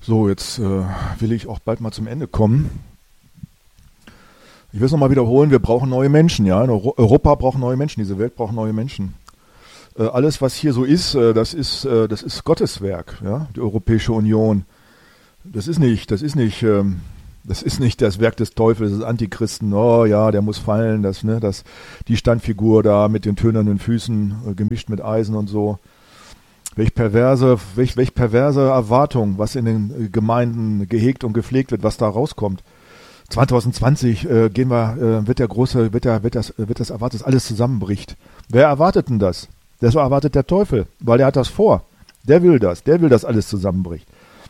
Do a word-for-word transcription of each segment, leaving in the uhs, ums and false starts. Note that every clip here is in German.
So, jetzt äh, will ich auch bald mal zum Ende kommen. Ich will es nochmal wiederholen, wir brauchen neue Menschen, ja. Euro- Europa braucht neue Menschen, diese Welt braucht neue Menschen. Äh, alles, was hier so ist, äh, das ist, äh, das ist Gottes Werk, ja, die Europäische Union. Das ist nicht, das ist nicht, ähm, das ist nicht das Werk des Teufels, des Antichristen. Oh ja, der muss fallen, das, ne, das, die Standfigur da mit den tönernen Füßen, äh, gemischt mit Eisen und so. Welch perverse, welch, welch perverse Erwartung, was in den äh, Gemeinden gehegt und gepflegt wird, was da rauskommt. zwanzig zwanzig äh, gehen wir, äh, wird der große, wird, der, wird, das, wird das erwartet, dass alles zusammenbricht. Wer erwartet denn das? Das erwartet der Teufel, weil der hat das vor. Der will das, der will, dass alles zusammenbricht.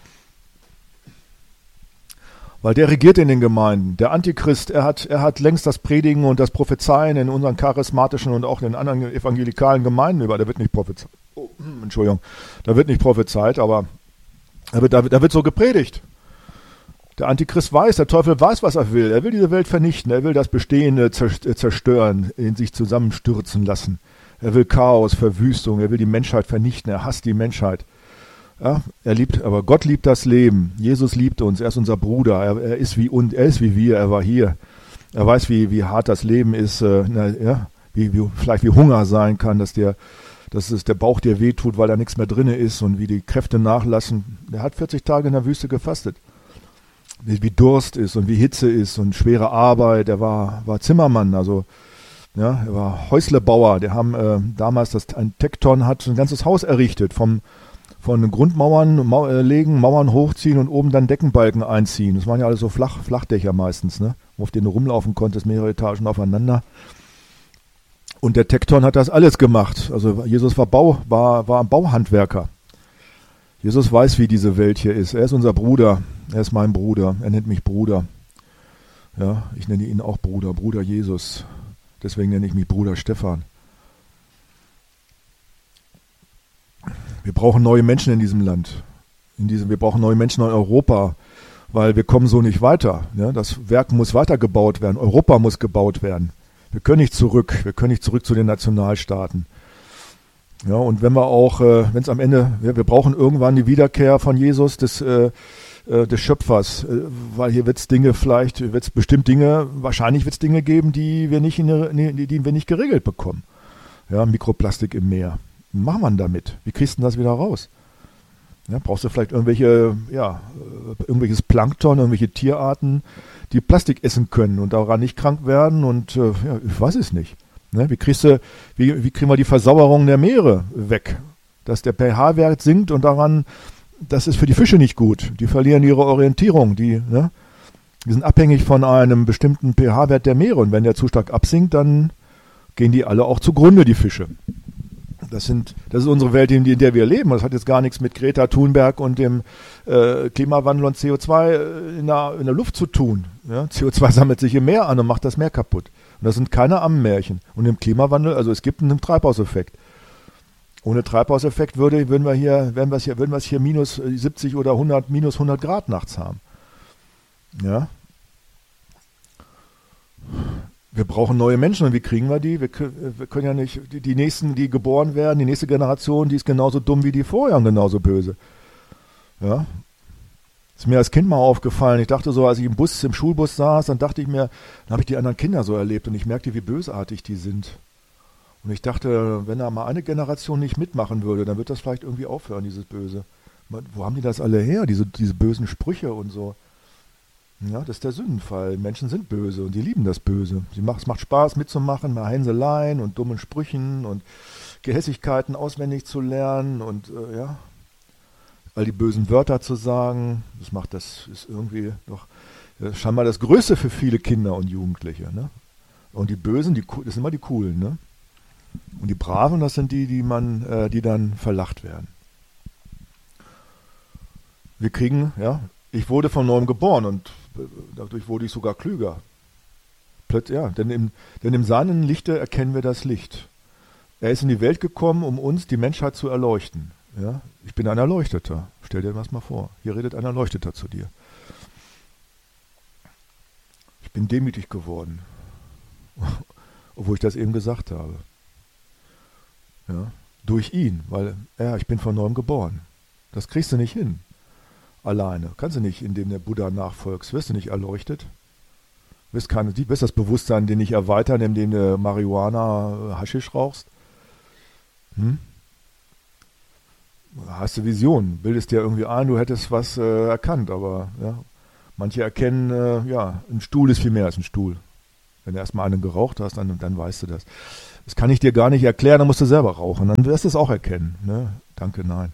Weil der regiert in den Gemeinden. Der Antichrist, er hat, er hat längst das Predigen und das Prophezeien in unseren charismatischen und auch in den anderen evangelikalen Gemeinden über. Da wird nicht prophezeit. Oh, Entschuldigung. Da wird nicht prophezeit, aber da wird, da wird, da wird so gepredigt. Der Antichrist weiß, der Teufel weiß, was er will. Er will diese Welt vernichten. Er will das Bestehende zerstören, in sich zusammenstürzen lassen. Er will Chaos, Verwüstung. Er will die Menschheit vernichten. Er hasst die Menschheit. Ja, er liebt, aber Gott liebt das Leben. Jesus liebt uns. Er ist unser Bruder. Er, er ist wie und er ist wie wir. Er war hier. Er weiß, wie, wie hart das Leben ist. Äh, na, ja, wie, wie, vielleicht wie Hunger sein kann, dass der, dass es der Bauch dir wehtut, weil da nichts mehr drin ist und wie die Kräfte nachlassen. Er hat vierzig Tage in der Wüste gefastet. Wie, wie Durst ist und wie Hitze ist und schwere Arbeit. Er war, war Zimmermann, also ja, er war Häuslebauer. Der haben äh, damals das ein Tekton hat ein ganzes Haus errichtet vom von Grundmauern Mau äh, legen, Mauern hochziehen und oben dann Deckenbalken einziehen. Das waren ja alles so Flach, Flachdächer meistens, ne? Auf denen du rumlaufen konntest, mehrere Etagen aufeinander. Und der Tekton hat das alles gemacht. Also Jesus war, Bau, war, war ein Bauhandwerker. Jesus weiß, wie diese Welt hier ist. Er ist unser Bruder. Er ist mein Bruder. Er nennt mich Bruder. Ja, ich nenne ihn auch Bruder, Bruder Jesus. Deswegen nenne ich mich Bruder Stefan. Wir brauchen neue Menschen in diesem Land. In diesem, wir brauchen neue Menschen in Europa, weil wir kommen so nicht weiter. Ja, das Werk muss weitergebaut werden. Europa muss gebaut werden. Wir können nicht zurück. Wir können nicht zurück zu den Nationalstaaten. Ja, und wenn wir auch, äh, wenn es am Ende, ja, wir brauchen irgendwann die Wiederkehr von Jesus, des, äh, äh, des Schöpfers, äh, weil hier wird es Dinge vielleicht, wird es bestimmt Dinge, wahrscheinlich wird es Dinge geben, die wir nicht, in eine, die, die wir nicht geregelt bekommen. Ja, Mikroplastik im Meer. Was macht man damit? Wie kriegst du das wieder raus? Ja, brauchst du vielleicht irgendwelche, ja, irgendwelches Plankton, irgendwelche Tierarten, die Plastik essen können und daran nicht krank werden und äh, ja, ich weiß es nicht. Ne? Wie, kriegst du, wie, wie kriegen wir die Versauerung der Meere weg? Dass der pH-Wert sinkt und daran, das ist für die Fische nicht gut. Die verlieren ihre Orientierung. Die, ne? die sind abhängig von einem bestimmten pH-Wert der Meere und wenn der zu stark absinkt, dann gehen die alle auch zugrunde, die Fische. Das, sind, das ist unsere Welt, in der wir leben. Das hat jetzt gar nichts mit Greta Thunberg und dem äh, Klimawandel und C O zwei in der, in der Luft zu tun. Ja? C O zwei sammelt sich im Meer an und macht das Meer kaputt. Und das sind keine Ammenmärchen. Und im Klimawandel, also es gibt einen Treibhauseffekt. Ohne Treibhauseffekt würde, würden wir hier, wenn wir es hier, würden wir es hier minus siebzig oder hundert, minus hundert Grad nachts haben. Ja. Wir brauchen neue Menschen und wie kriegen wir die? Wir, wir können ja nicht, die, die nächsten, die geboren werden, die nächste Generation, die ist genauso dumm wie die vorher und genauso böse. Ja. Ist mir als Kind mal aufgefallen. Ich dachte so, als ich im Bus, im Schulbus saß, dann dachte ich mir, dann habe ich die anderen Kinder so erlebt und ich merkte, wie bösartig die sind. Und ich dachte, wenn da mal eine Generation nicht mitmachen würde, dann wird das vielleicht irgendwie aufhören, dieses Böse. Wo haben die das alle her, diese, diese bösen Sprüche und so? Ja, das ist der Sündenfall. Menschen sind böse und die lieben das Böse. Sie macht, es macht Spaß mitzumachen, mal Hänseleien und dummen Sprüchen und Gehässigkeiten auswendig zu lernen und äh, ja, all die bösen Wörter zu sagen. Das macht, das ist irgendwie doch äh, scheinbar das Größte für viele Kinder und Jugendliche. Ne? Und die Bösen, die, das sind immer die Coolen, ne? Und die Braven, das sind die, die man, äh, die dann verlacht werden. Wir kriegen, ja, ich wurde von neuem geboren und dadurch wurde ich sogar klüger. Plötzlich, ja, denn im, denn im seinen Lichte erkennen wir das Licht. Er ist in die Welt gekommen, um uns, die Menschheit, zu erleuchten. Ja, ich bin ein Erleuchteter. Stell dir das mal vor. Hier redet ein Erleuchteter zu dir. Ich bin demütig geworden, obwohl ich das eben gesagt habe. Ja, durch ihn, weil, ja, ich bin von neuem geboren. Das kriegst du nicht hin. alleine. Kannst du nicht, indem der Buddha nachfolgst, wirst du nicht erleuchtet. Wirst, keine, wirst das Bewusstsein dir nicht erweitern, indem du Marihuana, Haschisch rauchst. Hm? Hast du Visionen, bildest dir irgendwie ein, du hättest was äh, erkannt, aber ja, manche erkennen, äh, ja, ein Stuhl ist viel mehr als ein Stuhl. Wenn du erstmal einen geraucht hast, dann, dann weißt du das. Das kann ich dir gar nicht erklären, dann musst du selber rauchen, dann wirst du es auch erkennen. Ne? Danke, nein.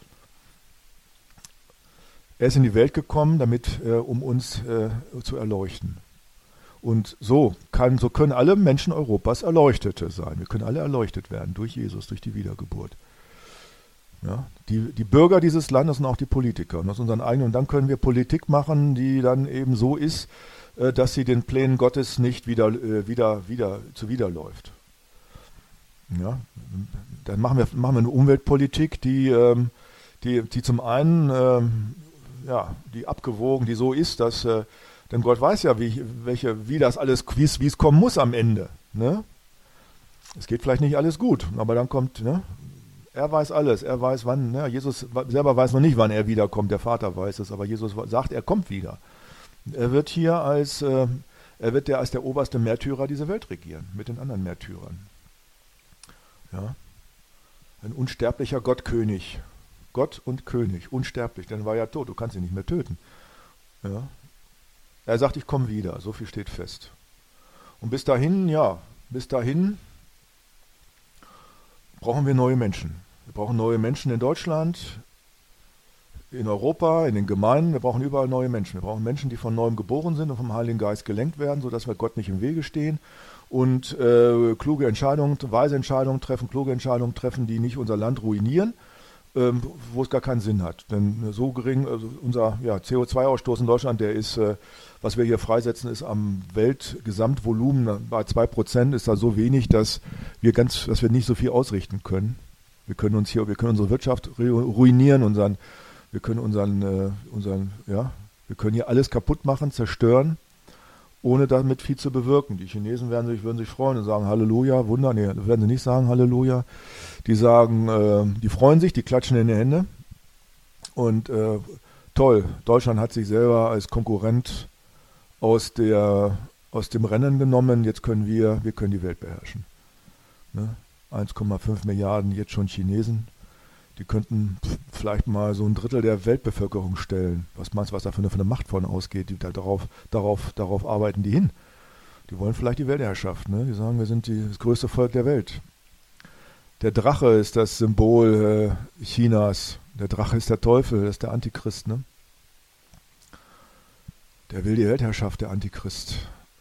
Er ist in die Welt gekommen, damit, äh, um uns äh, zu erleuchten. Und so, kann, so können alle Menschen Europas Erleuchtete sein. Wir können alle erleuchtet werden durch Jesus, durch die Wiedergeburt. Ja, die, die Bürger dieses Landes und auch die Politiker und aus unseren eigenen. Und dann können wir Politik machen, die dann eben so ist, äh, dass sie den Plänen Gottes nicht wieder, äh, wieder, wieder zuwiderläuft. Ja, dann machen wir, machen wir eine Umweltpolitik, die, ähm, die, die zum einen ähm, ja, die abgewogen, die so ist, dass, äh, denn Gott weiß ja, wie, welche, wie das alles, wie es kommen muss am Ende. Ne? Es geht vielleicht nicht alles gut, aber dann kommt, ne? Er weiß alles, er weiß wann, ne? Jesus selber weiß noch nicht, wann er wiederkommt, der Vater weiß es, aber Jesus sagt, er kommt wieder. Er wird hier als, äh, er wird der, als der oberste Märtyrer diese Welt regieren, mit den anderen Märtyrern. Ja? Ein unsterblicher Gottkönig. Gott und König, unsterblich, denn er war ja tot, du kannst ihn nicht mehr töten. Ja? Er sagt, ich komme wieder, so viel steht fest. Und bis dahin, ja, bis dahin brauchen wir neue Menschen. Wir brauchen neue Menschen in Deutschland, in Europa, in den Gemeinden. Wir brauchen überall neue Menschen. Wir brauchen Menschen, die von Neuem geboren sind und vom Heiligen Geist gelenkt werden, sodass wir Gott nicht im Wege stehen und äh, kluge Entscheidungen, weise Entscheidungen treffen, kluge Entscheidungen treffen, die nicht unser Land ruinieren, ähm, wo es gar keinen Sinn hat. Denn so gering, also unser ja, C O zwei Ausstoß in Deutschland, der ist, äh, was wir hier freisetzen, ist am Weltgesamtvolumen bei zwei Prozent, ist da so wenig, dass wir ganz, dass wir nicht so viel ausrichten können. Wir können uns hier, wir können unsere Wirtschaft ruinieren, unseren, wir können unseren, äh, unseren, ja, wir können hier alles kaputt machen, zerstören, ohne damit viel zu bewirken. Die Chinesen werden sich, würden sich freuen und sagen Halleluja, Wunder, nee, werden sie nicht sagen Halleluja. Die sagen, äh, die freuen sich, die klatschen in die Hände. Und äh, toll, Deutschland hat sich selber als Konkurrent aus, der, aus dem Rennen genommen, jetzt können wir, wir können die Welt beherrschen. Ne? eins Komma fünf Milliarden jetzt schon Chinesen, die könnten vielleicht mal so ein Drittel der Weltbevölkerung stellen. Was meinst du, was da für eine, für eine Macht von ausgeht? Die, da, darauf, darauf, darauf arbeiten die hin. Die wollen vielleicht die Weltherrschaft. Ne? Die sagen, wir sind die, das größte Volk der Welt. Der Drache ist das Symbol äh, Chinas. Der Drache ist der Teufel, das ist der Antichrist. Ne? Der will die Weltherrschaft, der Antichrist.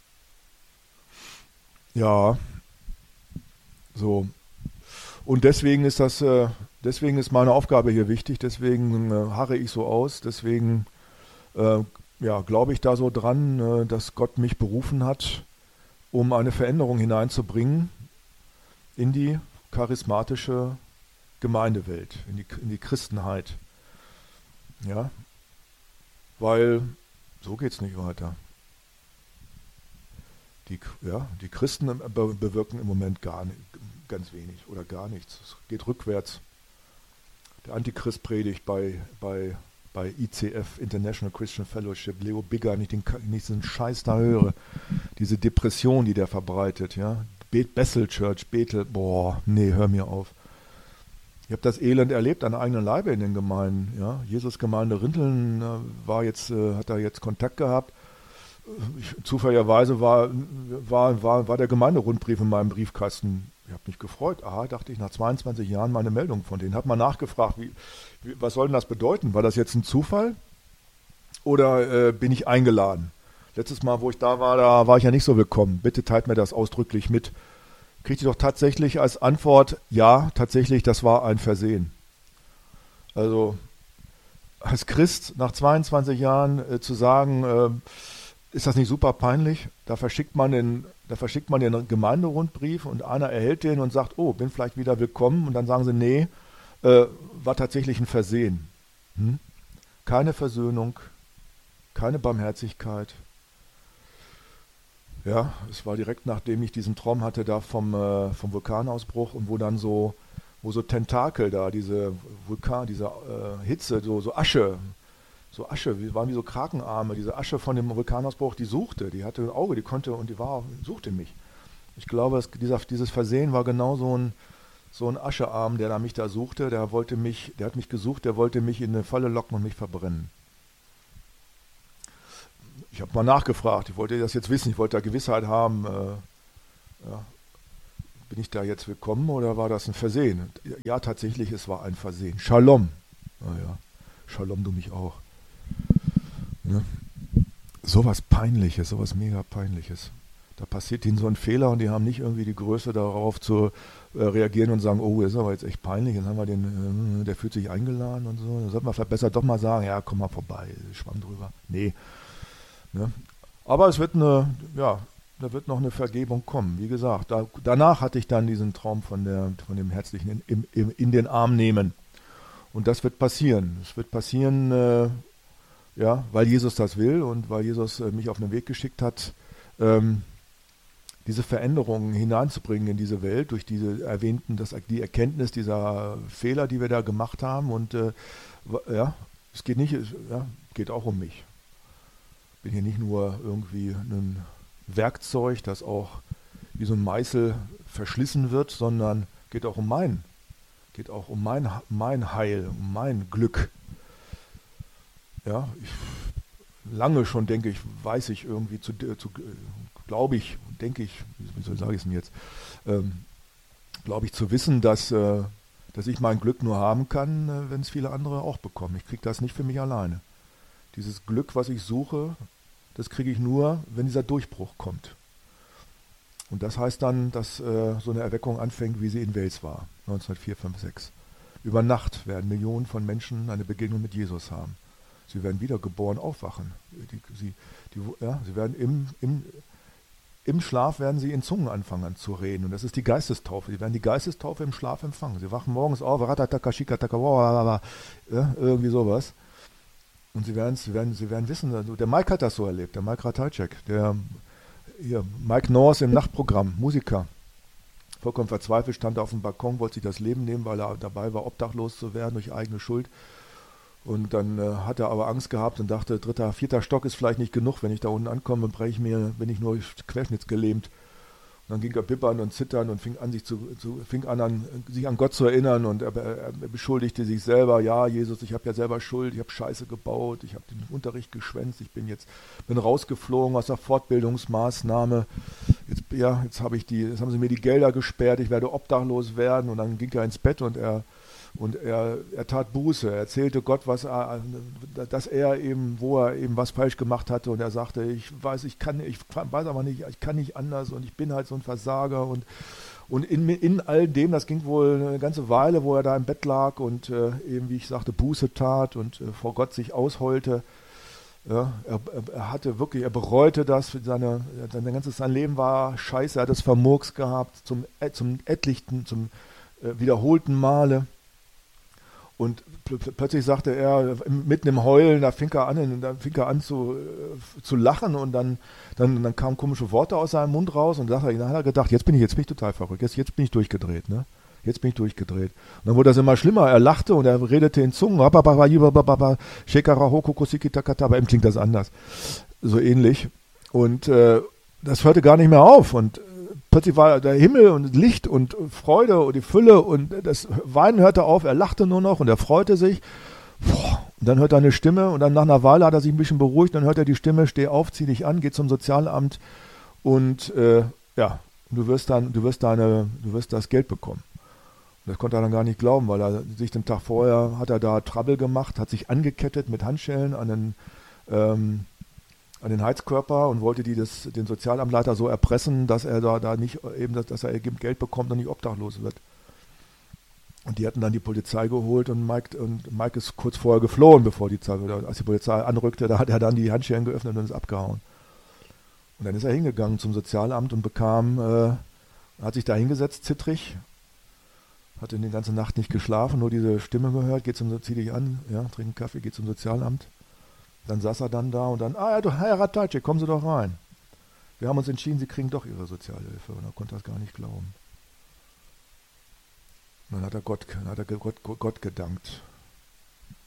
Ja, so. Und deswegen ist das, äh, deswegen ist meine Aufgabe hier wichtig, deswegen äh, harre ich so aus, deswegen äh, ja, glaube ich da so dran, äh, dass Gott mich berufen hat, um eine Veränderung hineinzubringen in die charismatische Gemeindewelt, in die, in die Christenheit. Ja, weil so geht es nicht weiter. Die, ja, die Christen be- bewirken im Moment gar nicht, ganz wenig oder gar nichts. Es geht rückwärts. Der Antichrist predigt bei, bei, bei I C F, International Christian Fellowship, Leo Bigger, nicht, den, nicht diesen Scheiß da höre. Diese Depression, die der verbreitet. Ja? Bethel Church, Bethel, boah, nee, hör mir auf. Ich habe das Elend erlebt an eigenen Leibe in den Gemeinden. Ja? Jesus-Gemeinde Rinteln äh, war jetzt, äh, hat da jetzt Kontakt gehabt. Ich, zufälligerweise war, war, war, war der Gemeinderundbrief in meinem Briefkasten. Ich habe mich gefreut. Aha, dachte ich, nach zweiundzwanzig Jahren meine Meldung von denen. Habe mal nachgefragt, wie, wie, was soll denn das bedeuten? War das jetzt ein Zufall oder äh, bin ich eingeladen? Letztes Mal, wo ich da war, da war ich ja nicht so willkommen. Bitte teilt mir das ausdrücklich mit. Kriegt ihr doch tatsächlich als Antwort, ja, tatsächlich, das war ein Versehen. Also als Christ nach zweiundzwanzig Jahren äh, zu sagen, äh, ist das nicht super peinlich? Da verschickt man den, da verschickt man den Gemeinderundbrief und einer erhält den und sagt, oh, bin vielleicht wieder willkommen. Und dann sagen sie, nee, äh, war tatsächlich ein Versehen. Hm? Keine Versöhnung, keine Barmherzigkeit. Ja, es war direkt nachdem ich diesen Traum hatte da vom, äh, vom Vulkanausbruch und wo dann so, wo so Tentakel da, diese Vulkan, diese äh, Hitze, so, so Asche, so Asche, wie, waren wie so Krakenarme, diese Asche von dem Vulkanausbruch, die suchte, die hatte ein Auge, die konnte und die war, suchte mich. Ich glaube, es, dieser, dieses Versehen war genau so ein, so ein Aschearm, der da mich da suchte, der wollte mich, der hat mich gesucht, der wollte mich in eine Falle locken und mich verbrennen. Ich habe mal nachgefragt, ich wollte das jetzt wissen, ich wollte da Gewissheit haben, äh, ja, bin ich da jetzt willkommen oder war das ein Versehen? Ja, tatsächlich, es war ein Versehen. Shalom. Naja, Shalom, du mich auch. Ne? Sowas Peinliches, sowas mega Peinliches. Da passiert ihnen so ein Fehler und die haben nicht irgendwie die Größe darauf zu äh, reagieren und sagen, oh, das ist aber jetzt echt peinlich, jetzt haben wir den, äh, der fühlt sich eingeladen und so. Da sollte man vielleicht besser doch mal sagen, ja, komm mal vorbei, schwamm drüber. Nee. Ne? Aber es wird eine, ja, da wird noch eine Vergebung kommen. Wie gesagt, da, danach hatte ich dann diesen Traum von, der, von dem herzlichen in, im, im, in den Arm nehmen. Und das wird passieren. Es wird passieren, äh, ja, weil Jesus das will und weil Jesus äh, mich auf den Weg geschickt hat, ähm, diese Veränderungen hineinzubringen in diese Welt durch diese erwähnten, das, die Erkenntnis dieser Fehler, die wir da gemacht haben. Und äh, ja, es geht nicht, es ja, geht auch um mich. Ich bin hier nicht nur irgendwie ein Werkzeug, das auch wie so ein Meißel verschlissen wird, sondern geht auch um mein, geht auch um mein, mein Heil, um mein Glück. Ja, ich, lange schon denke ich, weiß ich irgendwie, zu, zu, glaube ich, denke ich, wieso sage ich es mir jetzt, ähm, glaube ich zu wissen, dass, äh, dass ich mein Glück nur haben kann, äh, wenn es viele andere auch bekommen. Ich kriege das nicht für mich alleine. Dieses Glück, was ich suche, das kriege ich nur, wenn dieser Durchbruch kommt. Und das heißt dann, dass äh, so eine Erweckung anfängt, wie sie in Wales war, neunzehnhundertvier, fünf, sechs. Über Nacht werden Millionen von Menschen eine Begegnung mit Jesus haben. Sie werden wiedergeboren aufwachen. Die, sie, die, ja, sie werden im, im, im Schlaf werden sie in Zungen anfangen zu reden. Und das ist die Geistestaufe. Sie werden die Geistestaufe im Schlaf empfangen. Sie wachen morgens auf, ja, irgendwie sowas. Und sie werden, sie, werden, sie werden wissen, also der Mike hat das so erlebt, der Mike Ratajczak, der hier, Mike Norse im Nachtprogramm, Musiker, vollkommen verzweifelt, stand auf dem Balkon, wollte sich das Leben nehmen, weil er dabei war, obdachlos zu werden durch eigene Schuld. Und dann äh, hat er aber Angst gehabt und dachte, dritter, vierter Stock ist vielleicht nicht genug, wenn ich da unten ankomme, breche ich mir, bin ich nur querschnittsgelähmt. Und dann ging er bibbern und zittern und fing an, sich, zu, zu, fing an, an, sich an Gott zu erinnern und er, er, er beschuldigte sich selber, ja, Jesus, ich habe ja selber Schuld, ich habe Scheiße gebaut, ich habe den Unterricht geschwänzt, ich bin jetzt bin rausgeflogen aus der Fortbildungsmaßnahme, jetzt, ja, jetzt, hab ich die, jetzt haben sie mir die Gelder gesperrt, ich werde obdachlos werden. Und dann ging er ins Bett und er Und er, er tat Buße, er erzählte Gott, was er, dass er eben, wo er eben was falsch gemacht hatte. Und er sagte, ich weiß, ich kann, ich weiß aber nicht, ich kann nicht anders und ich bin halt so ein Versager. Und, und in, in all dem, das ging wohl eine ganze Weile, wo er da im Bett lag und äh, eben, wie ich sagte, Buße tat und äh, vor Gott sich ausheulte. Ja, er, er hatte wirklich, er bereute das, seine, sein ganzes sein Leben war scheiße, er hat es vermurks gehabt, zum, zum etlichten, zum äh, wiederholten Male. Und pl- plötzlich sagte er, mitten im Heulen, da fing er an, da fing er an zu, äh, zu lachen und dann, dann, dann kamen komische Worte aus seinem Mund raus und sagte, dann hat er gedacht, jetzt bin ich, jetzt bin ich total verrückt, jetzt, jetzt bin ich durchgedreht, ne? Jetzt bin ich durchgedreht. Und dann wurde das immer schlimmer, er lachte und er redete in Zungen, aber eben klingt das anders, so ähnlich. Und äh, das hörte gar nicht mehr auf und plötzlich war der Himmel und Licht und Freude und die Fülle und das Weinen hörte auf, er lachte nur noch und er freute sich. Boah, und dann hört er eine Stimme und dann nach einer Weile hat er sich ein bisschen beruhigt, dann hört er die Stimme, steh auf, zieh dich an, geh zum Sozialamt und äh, ja, du wirst dann, du wirst deine, du wirst das Geld bekommen. Und das konnte er dann gar nicht glauben, weil er sich den Tag vorher hat er da Trouble gemacht, hat sich angekettet mit Handschellen an den ähm, an den Heizkörper und wollte die das, den Sozialamtleiter so erpressen, dass er da, da nicht eben, dass, dass er Geld bekommt und nicht obdachlos wird. Und die hatten dann die Polizei geholt und Mike, und Mike ist kurz vorher geflohen, bevor die, als die Polizei anrückte, da hat er dann die Handschellen geöffnet und ist abgehauen. Und dann ist er hingegangen zum Sozialamt und bekam, äh, hat sich da hingesetzt, zittrig, hat in die ganze Nacht nicht geschlafen, nur diese Stimme gehört, geh zum, zieh dich an, ja, trink einen Kaffee, geh zum Sozialamt. Dann saß er dann da und dann, ah ja, Herr Ratajczak, kommen Sie doch rein. Wir haben uns entschieden, Sie kriegen doch Ihre Sozialhilfe. Und er konnte das gar nicht glauben. Und dann hat er Gott, hat er Gott, Gott gedankt.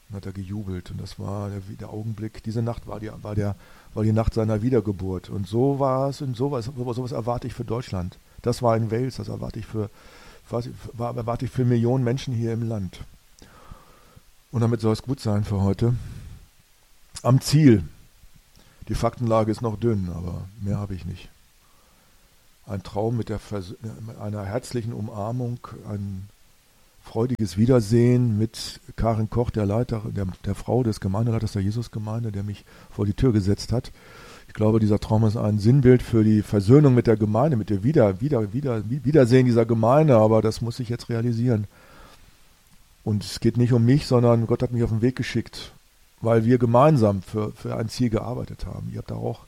Dann hat er gejubelt und das war der, der Augenblick. Diese Nacht war die, war, der, war die Nacht seiner Wiedergeburt. Und so war es und sowas, sowas erwarte ich für Deutschland. Das war in Wales, das erwarte ich für, war, erwarte ich für Millionen Menschen hier im Land. Und damit soll es gut sein für heute. Am Ziel. Die Faktenlage ist noch dünn, aber mehr habe ich nicht. Ein Traum mit, der Vers- mit einer herzlichen Umarmung, ein freudiges Wiedersehen mit Karin Koch, der Leiterin, der, der Frau des Gemeindeleiters der Jesusgemeinde, der mich vor die Tür gesetzt hat. Ich glaube, dieser Traum ist ein Sinnbild für die Versöhnung mit der Gemeinde, mit dem Wieder, Wieder, Wieder, Wiedersehen dieser Gemeinde, aber das muss ich jetzt realisieren. Und es geht nicht um mich, sondern Gott hat mich auf den Weg geschickt, weil wir gemeinsam für, für ein Ziel gearbeitet haben. Ihr habt da auch,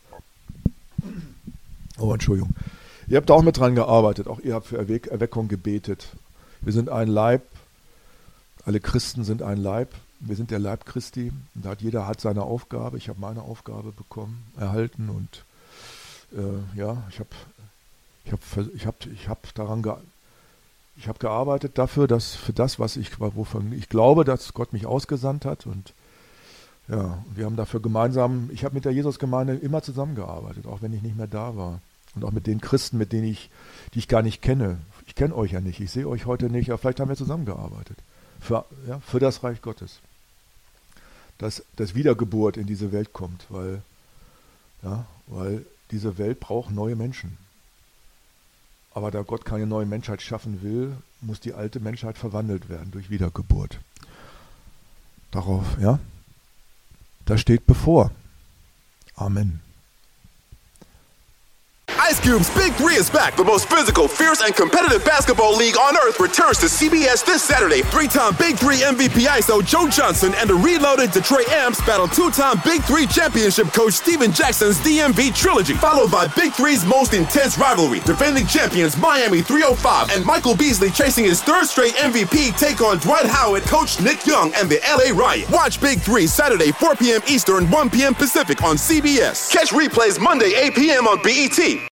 oh Entschuldigung, ihr habt da auch mit dran gearbeitet, auch ihr habt für Erweck, Erweckung gebetet. Wir sind ein Leib, alle Christen sind ein Leib, wir sind der Leib Christi. Und da hat jeder hat seine Aufgabe, ich habe meine Aufgabe bekommen, erhalten und äh, ja, ich habe ich hab, ich hab, ich hab daran gearbeitet. Ich habe gearbeitet dafür, dass für das, was ich, wovon ich glaube, dass Gott mich ausgesandt hat. Und ja, wir haben dafür gemeinsam, ich habe mit der Jesusgemeinde immer zusammengearbeitet, auch wenn ich nicht mehr da war. Und auch mit den Christen, mit denen ich, die ich gar nicht kenne. Ich kenne euch ja nicht, ich sehe euch heute nicht, aber vielleicht haben wir zusammengearbeitet. Für, ja, für das Reich Gottes. Dass, dass Wiedergeburt in diese Welt kommt, weil, ja, weil diese Welt braucht neue Menschen. Aber da Gott keine neue Menschheit schaffen will, muss die alte Menschheit verwandelt werden durch Wiedergeburt. Darauf, ja, das steht bevor. Amen. Ice Cube's Big Three is back. The most physical, fierce, and competitive basketball league on earth returns to C B S this Saturday. Three-time Big Three M V P I S O Joe Johnson and the reloaded Detroit Amps battle two-time Big Three championship coach Steven Jackson's D M V trilogy, followed by Big Three's most intense rivalry. Defending champions Miami three oh five and Michael Beasley chasing his third straight M V P take on Dwight Howard, coach Nick Young, and the L A Riot. Watch Big Three Saturday four p.m. Eastern, one p.m. Pacific on C B S. Catch replays Monday eight p.m. on B E T.